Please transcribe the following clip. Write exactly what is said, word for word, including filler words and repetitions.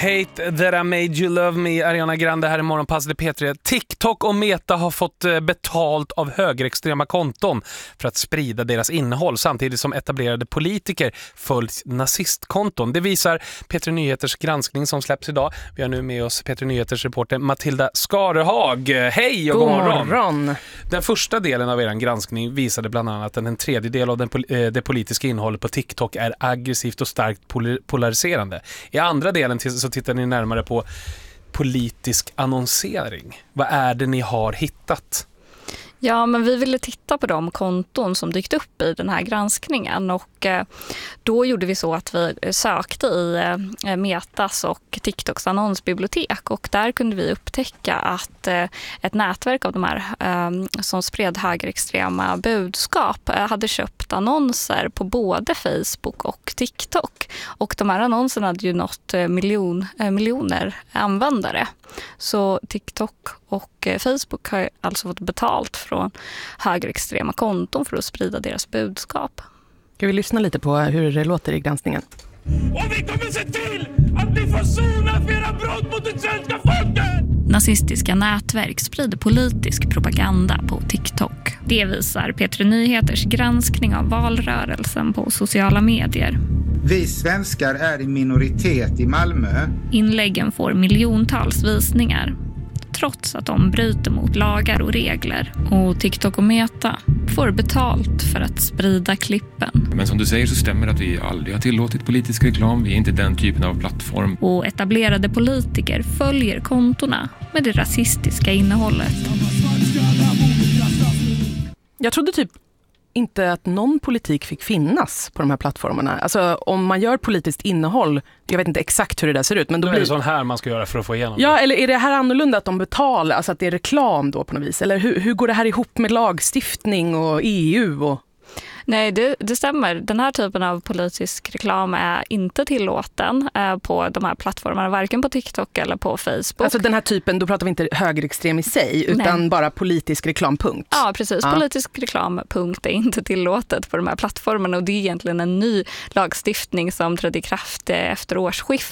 Hate that I made you love me. Ariana Grande här i Morgonpasset P tre. TikTok och Meta har fått betalt av högerextrema konton för att sprida deras innehåll samtidigt som etablerade politiker följt nazistkonton. Det visar P tre Nyheters granskning som släpps idag. Vi har nu med oss P tre Nyheters reporter Matilda Skarehag. Hej och god morgon. morgon. Den första delen av er granskning visade bland annat att en tredjedel av den, det politiska innehållet på TikTok är aggressivt och starkt polariserande. I andra delen så tittar ni närmare på politisk annonsering. Vad är det ni har hittat? Ja, men vi ville titta på de konton som dykt upp i den här granskningen och eh, då gjorde vi så att vi sökte i eh, Metas och TikToks annonsbibliotek och där kunde vi upptäcka att eh, ett nätverk av de här eh, som spred högerextrema budskap eh, hade köpt annonser på både Facebook och TikTok och de här annonserna hade ju nått eh, miljon, eh, miljoner användare. Så TikTok och eh, Facebook har alltså fått betalt från högerextrema konton för att sprida deras budskap. Ska vi lyssna lite på hur det låter i granskningen? Och vi kommer se till att ni får sona för era brott mot det svenska folket! Nazistiska nätverk sprider politisk propaganda på TikTok. Det visar P tre Nyheters granskning av valrörelsen på sociala medier. Vi svenskar är i minoritet i Malmö. Inläggen får miljontals visningar trots att de bryter mot lagar och regler. Och TikTok och Meta får betalt för att sprida klippen. Men som du säger så stämmer att vi aldrig har tillåtit politisk reklam. Vi är inte den typen av plattform. Och etablerade politiker följer kontorna med det rasistiska innehållet. Jag trodde typ inte att någon politik fick finnas på de här plattformarna. Alltså om man gör politiskt innehåll, jag vet inte exakt hur det där ser ut. Men då, då är blir det sån här man ska göra för att få igenom Ja, det. eller är det här annorlunda att de betalar, alltså att det är reklam då på något vis? Eller hur, hur går det här ihop med lagstiftning och E U och... Nej, det, det stämmer. Den här typen av politisk reklam är inte tillåten eh, på de här plattformarna, varken på TikTok eller på Facebook. Alltså den här typen, då pratar vi inte högerextrem i sig, utan Nej. bara politisk reklam, punkt. Ja, precis. Ja. Politisk reklam, punkt, är inte tillåtet på de här plattformarna och det är egentligen en ny lagstiftning som trädde i kraft efter årsskiftet.